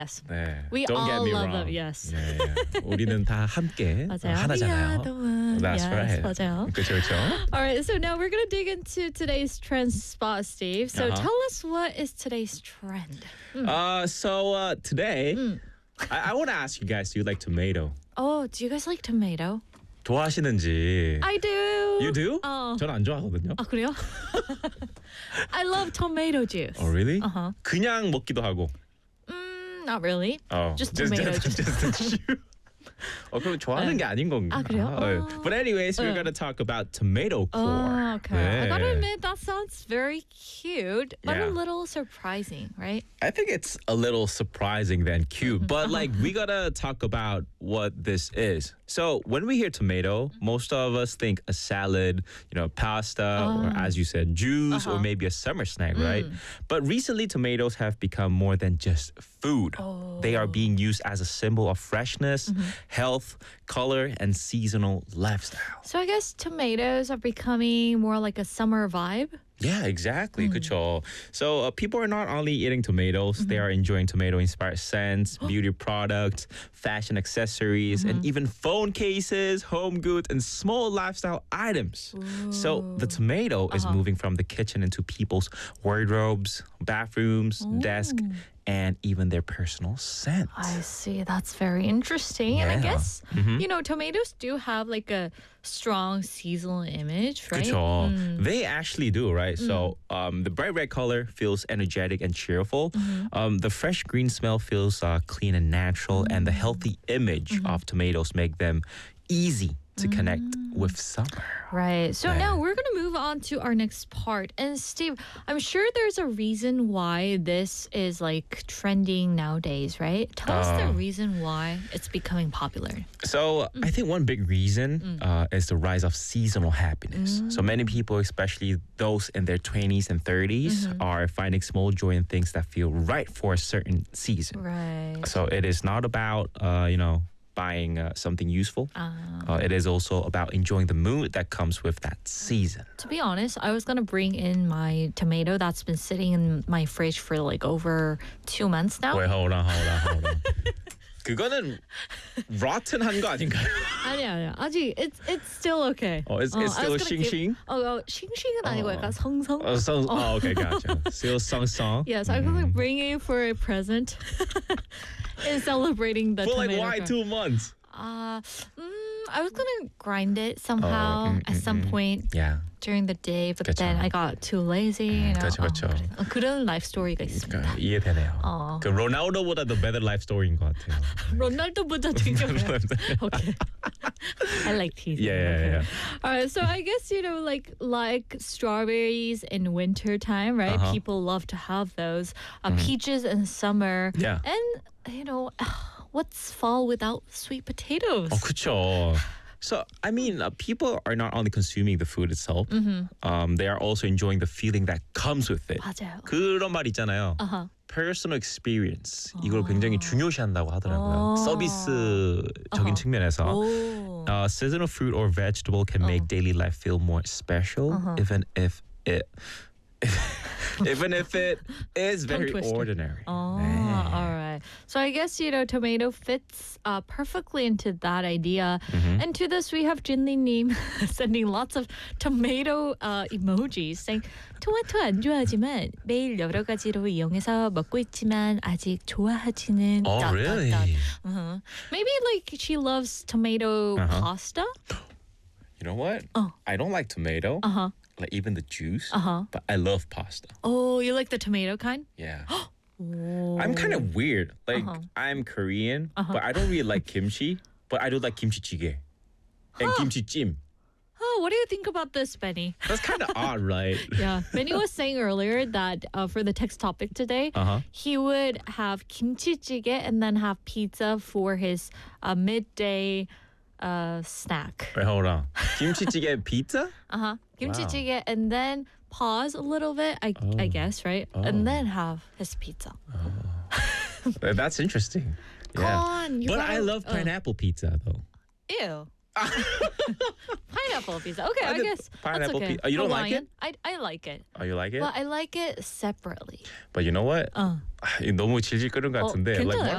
Yes. 네. We Don't get all me love wrong. them. Yes. 네. 우리는 다 함께 맞아요. 하나잖아요. We are the one. That's yes, right. 맞아요. 그렇죠, 그렇죠. All right, so now we're going to dig into today's trend spot, Steve. So tell us, what is today's trend? So today, Mm. I want to ask you guys, do you like tomato? Oh, do you guys like tomato? 좋아하시는지. I do. You do? 어. 저는 안 좋아하거든요. 아, 그래요? I love tomato juice. Oh, really? Uh-huh. 그냥 먹기도 하고. Not really. Oh, Just tomato juice. just the 그럼 좋아하는 게 아닌 건가? 아, 그래요? But anyways, we're going to talk about tomato core. Oh, okay. I gotta 네. admit, that sounds very cute, but Yeah. a little surprising, right? I think it's a little surprising than cute, but like we gotta talk about what this is. So when we hear tomato, most of us think a salad, pasta, or as you said, juice, or maybe a summer snack, right? But recently, tomatoes have become more than just food. They are being used as a symbol of freshness, health, color, and seasonal lifestyle. So I guess tomatoes are becoming more like a summer vibe. Yeah, exactly. 그쵸. So people are not only eating tomatoes, they are enjoying tomato-inspired scents, beauty products, fashion accessories, and even phone cases, home goods, and small lifestyle items. So the tomato is moving from the kitchen into people's wardrobes, bathrooms, desk, and even their personal scent. I see. That's very interesting. And I Yeah. guess, tomatoes do have like a strong seasonal image, right? 그쵸. They actually do, right? So the bright red color feels energetic and cheerful. The fresh green smell feels clean and natural. And the healthy image of tomatoes make them easy to connect with summer. Right. So now we're going to move on to our next part. And Steve, I'm sure there's a reason why this is like trending nowadays, right? Tell us the reason why it's becoming popular. So I think one big reason is the rise of seasonal happiness. So many people, especially those in their 20s and 30s, are finding small joy in things that feel right for a certain season. Right. So it is not about, buying something useful. It is also about enjoying the mood that comes with that season. To be honest, I was going to bring in my tomato that's been sitting in my fridge for like over 2 months now. Wait, hold on. 그거는 rotten한 거 아닌가요? 아니야. 아직 it's still okay. It's still 싱싱? 싱싱은 아니고 약간 성성. Okay, gotcha. Still song. Yes, I was going to bring it for a present in celebrating the For like tomato. why 2 months? I was gonna grind it somehow at some point Yeah. during the day, but 그쵸. then I got too lazy. 그쵸. 그런 life story가 있습니다. 그러니까 이해되네요. 그 로나우도보다 더 better life story인 것 같아요. 로날도보다 되게 Okay. I like teasing. Yeah. All right, so I guess like strawberries in winter time, right? People love to have those. Peaches in summer. Yeah. And what's fall without sweet potatoes? 그쵸. So, I mean, people are not only consuming the food itself, they are also enjoying the feeling that comes with it. 맞아요. 그런 말 있잖아요. Personal experience. 이걸 굉장히 중요시한다고 하더라고요. 서비스적인 측면에서. Seasonal fruit or vegetable can make daily life feel more special, even if it is very twister. ordinary. All right. So I guess, tomato fits perfectly into that idea. And to this, we have Jinli-님 sending lots of tomato emojis saying, 토마토 안 좋아하지만 매일 여러 가지로 이용해서 먹고 있지만 아직 좋아하지는 Oh, really? Maybe like she loves tomato pasta. You know what? I don't like tomato, like even the juice, but I love pasta. Oh, you like the tomato kind? Yeah. I'm kind of weird. Like, I'm Korean, but I don't really like kimchi, but I do like kimchi jjigae and kimchi jjim. Oh, what do you think about this, Benny? That's kind of odd, right? Yeah, Benny was saying earlier that for the text topic today, he would have kimchi jjigae and then have pizza for his midday snack. Wait, hold on. Kimchi jjigae pizza? Kimchi jjigae and then pause a little bit, I guess, right? And then have his pizza. That's interesting. Yeah. on, you But gotta- I love pineapple pizza, though. Ew. Pineapple pizza. Okay, I guess pineapple that's okay. pi- you don't like Hawaiian? I like it. Oh, you like it? But I like it separately. But you know what? 너무 질질 끄는 것 같은데. Like, 괜찮아요.